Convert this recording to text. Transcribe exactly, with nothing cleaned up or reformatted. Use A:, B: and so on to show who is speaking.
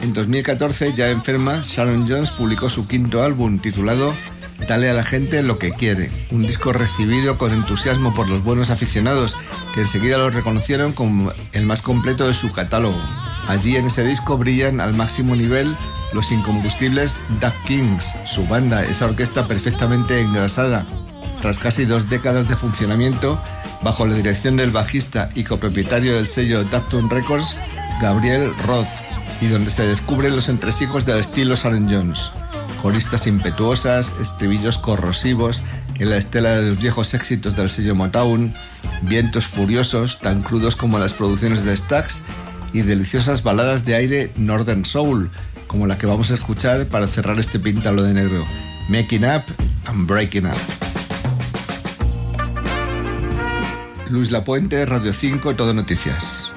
A: En dos mil catorce, ya enferma, Sharon Jones publicó su quinto álbum titulado Dale a la gente lo que quiere, un disco recibido con entusiasmo por los buenos aficionados que enseguida lo reconocieron como el más completo de su catálogo. Allí en ese disco brillan al máximo nivel los incombustibles Duck Kings, su banda, esa orquesta perfectamente engrasada. Tras casi dos décadas de funcionamiento, bajo la dirección del bajista y copropietario del sello Daptone Records, Gabriel Roth, y donde se descubren los entresijos del estilo Sharon Jones. Coristas impetuosas, estribillos corrosivos, en la estela de los viejos éxitos del sello Motown, vientos furiosos, tan crudos como las producciones de Stax, y deliciosas baladas de aire Northern Soul, como la que vamos a escuchar para cerrar este píntalo de negro, Making Up and Breaking Up. Luis Lapuente, Radio cinco, Todo Noticias.